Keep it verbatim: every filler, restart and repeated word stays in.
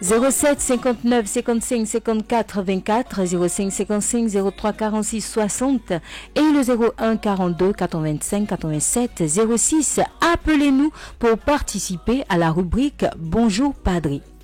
zéro sept cinquante-neuf cinquante-cinq cinquante-quatre vingt-quatre, zéro cinq cinquante-cinq zéro trois quarante-six soixante et le zéro un quarante-deux quatre-vingt-cinq quatre-vingt-sept zéro six. Appelez-nous pour participer à la rubrique Bonjour Padri.